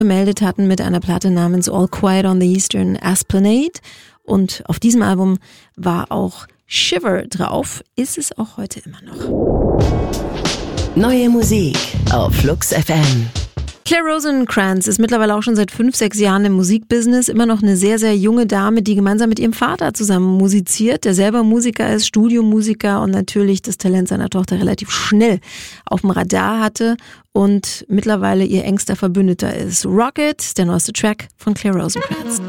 gemeldet hatten mit einer Platte namens All Quiet on the Eastern Esplanade. Und auf diesem Album war auch Shiver drauf, ist es auch heute immer noch. Neue Musik auf Flux FM. Claire Rosencrantz ist mittlerweile auch schon seit 5-6 Jahren im Musikbusiness, immer noch eine sehr, sehr junge Dame, die gemeinsam mit ihrem Vater zusammen musiziert, der selber Musiker ist, Studiomusiker und natürlich das Talent seiner Tochter relativ schnell auf dem Radar hatte und mittlerweile ihr engster Verbündeter ist. Rocket, der neueste Track von Claire Rosencrantz.